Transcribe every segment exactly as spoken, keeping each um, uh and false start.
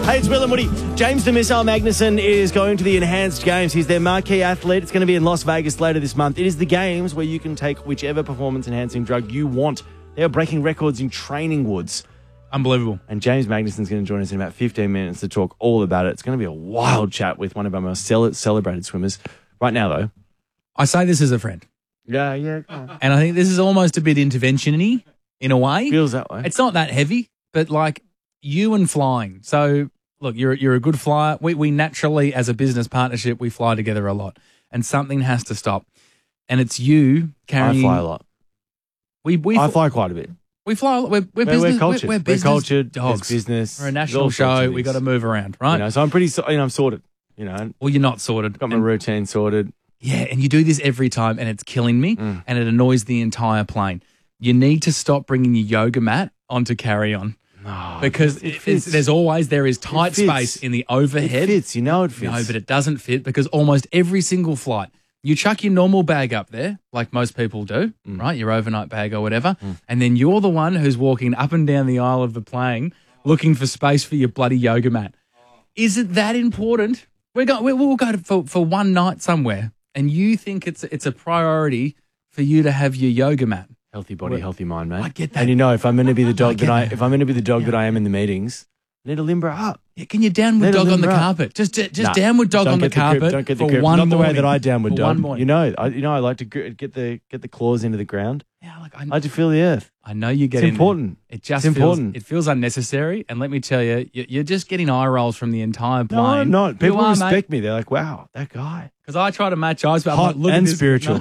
Hey, it's Will and Woody. James the Missile Magnuson is going to the Enhanced Games. He's their marquee athlete. It's going to be in Las Vegas later this month. It is the games where you can take whichever performance-enhancing drug you want. They are breaking records in training woods. Unbelievable. And James Magnuson's going to join us in about fifteen minutes to talk all about it. It's going to be a wild chat with one of our most cel- celebrated swimmers. Right now, though. I say this as a friend. Yeah, yeah. And I think this is almost a bit intervention-y in a way. Feels that way. It's not that heavy, but like you and flying. So, look, you're, you're a good flyer. We, we naturally, as a business partnership, we fly together a lot. And something has to stop. And it's you carrying... I fly a lot. We, we I fly quite a bit. We fly. We're, we're, we're, business. We're cultured. We're, we're business we're cultured. dogs. It's business. We're a national show. We got to move around, right? You know, so I'm pretty. You know, I'm sorted. You know. Well, you're not sorted. Got my and, routine sorted. Yeah, and you do this every time, and it's killing me, Mm. and it annoys the entire plane. You need to stop bringing your yoga mat onto carry-on. No, because it it, fits. there's always there is tight space in the overhead. It fits. You know it fits. No, but it doesn't fit because almost every single flight. You chuck your normal bag up there, like most people do, Mm. right? Your overnight bag or whatever. Mm. And then you're the one who's walking up and down the aisle of the plane looking for space for your bloody yoga mat. Is it that important? We're go, we, we'll go to, for, for one night somewhere, and you think it's, it's a priority for you to have your yoga mat. Healthy body, Well, healthy mind, mate. I get that. And you know, if I'm going to be the dog get that I, that. if I'm going to be the dog Yeah. that I am in the meetings, I need to limber up. Yeah, can you downward Let it dog on the limber up. carpet? Just just Nah, downward dog don't on the get grip, carpet Don't get the for grip. one Not the way morning. that I downward For dog. one morning. You know, I, you know, I like to gr- get the get the claws into the ground. Yeah, like I, I like to feel the earth. I know you get It's in there. important. It just It's feels, important. It feels unnecessary, and let me tell you, you- you're just getting eye rolls from the entire No, plane. I'm not. People you are, respect me. They're like, "Wow, that guy, because I try to match eyes, but I'm hot like, look at and this. spiritual."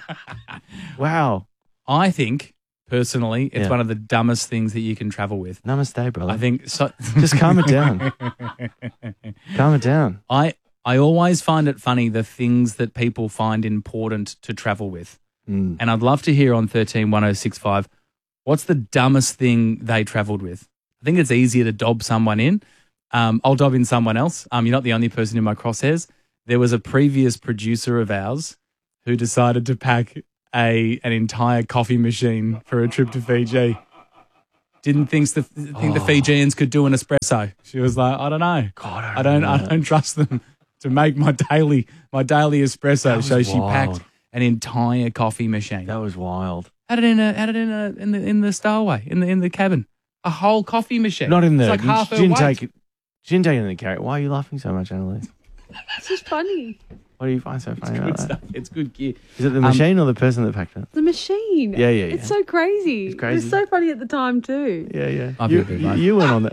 Wow. I think personally, it's Yeah. one of the dumbest things that you can travel with. Namaste, brother. I think so. Just calm it down. Calm it down. I I always find it funny the things that people find important to travel with. Mm. And I'd love to hear on thirteen one oh six five, what's the dumbest thing they travelled with? I think it's easier to dob someone in. Um, I'll dob in someone else. Um, you're not the only person in my crosshairs. There was a previous producer of ours who decided to pack a an entire coffee machine for a trip to Fiji. Didn't think the think the Fijians could do an espresso. She was like, I don't know. God, I don't I don't trust them to make my daily my daily espresso. was So she wild. packed an entire coffee machine. That was wild. Had it in a had it in a in the in the stowaway in the in the cabin. A whole coffee machine. Not in the. It's like half her she didn't weight. take it. She didn't take it in the carrot. Why are you laughing so much, Annalise? This is funny. What do you find so funny Good about that? stuff. It's good gear. Is it the Um, machine or the person that packed it? The machine. Yeah, yeah, It's yeah. so crazy. It's crazy. It's so funny at the time too. Yeah, yeah. I'll You, be a bit you, late. you went on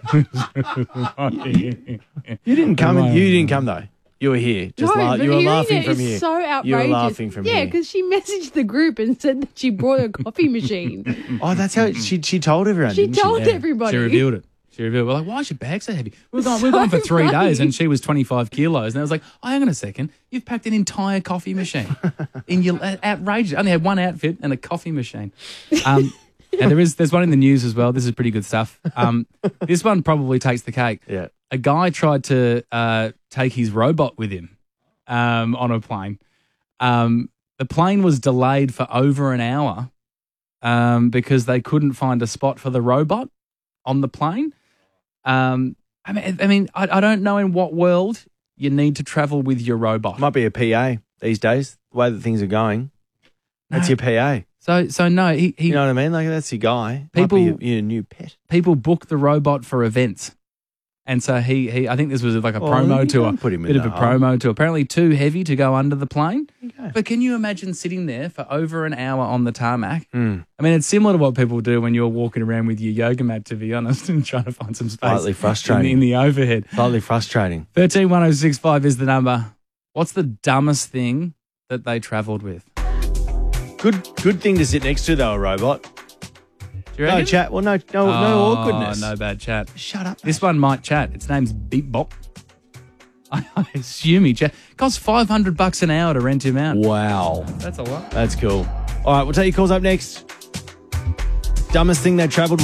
that. You didn't come. In, you didn't come though. You were here. Just no, la- but you were hearing laughing it from is here. so outrageous. You were laughing from yeah, here. because she messaged the group and said that she brought a coffee machine. Oh, that's how she she told everyone. She didn't told she? everybody. She revealed it. She revealed. We're like, why is your bag so heavy? We were gone. We were gone for So three funny. days, and she was twenty-five kilos. And I was like, oh, hang on a second. You've packed an entire coffee machine in your uh, outrageous. I only had one outfit and a coffee machine. Um, and there is there's one in the news as well. This is pretty good stuff. Um, this one probably takes the cake. Yeah. A guy tried to uh, take his robot with him um, on a plane. Um, the plane was delayed for over an hour um, because they couldn't find a spot for the robot on the plane. Um, I mean, I mean, I, I don't know in what world you need to travel with your robot. Might be a P A these days. The way that things are going, that's No. your P A. So, so no, he, he You know what I mean? Like that's your guy. People- Might be your, your new pet. people book the robot for events, and so he, he I think this was like a Well, promo you tour, can't put him in bit of a that hole. promo tour. Apparently, too heavy to go under the plane. Okay. But can you imagine sitting there for over an hour on the tarmac? Mm. I mean, it's similar to what people do when you're walking around with your yoga mat, to be honest, and trying to find some space Slightly in, frustrating. in the overhead. Slightly frustrating. thirteen one oh six five is the number. What's the dumbest thing that they travelled with? Good good thing to sit next to though, a robot. Do you No reckon? chat. Well, no, no, no Oh, awkwardness. no bad chat. Shut up. This one might chat. Its name's Beep Bop. I, I assume he chat. Costs five hundred bucks an hour to rent him out. Wow. That's a lot. That's cool. All right, we'll take your calls up next. Dumbest thing they travelled